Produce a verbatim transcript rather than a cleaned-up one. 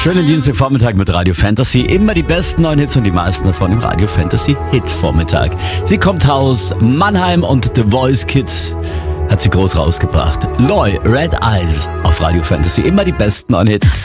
Schönen Dienstagvormittag mit Radio Fantasy. Immer die besten neuen Hits und die meisten davon im Radio Fantasy Hit Vormittag. Sie kommt aus Mannheim und The Voice Kids hat sie groß rausgebracht. Loy, Red Eyes auf Radio Fantasy. Immer die besten neuen Hits.